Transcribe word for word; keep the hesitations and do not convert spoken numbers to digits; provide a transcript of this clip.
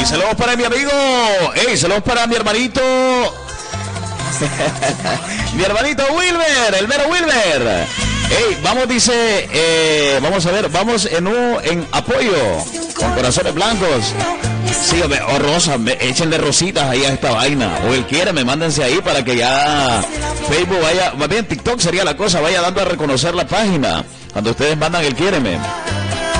saludos para mi amigo. Ey, saludos para mi hermanito. Mi hermanito Wilmer, el mero Wilmer. Ey, vamos, dice, eh, vamos a ver, vamos en un en apoyo con corazones blancos. Sí, o rosas, échenle rositas ahí a esta vaina. O él quiere, me mándense ahí para que ya Facebook vaya, más bien TikTok sería la cosa, vaya dando a reconocer la página. Cuando ustedes mandan el quiéreme.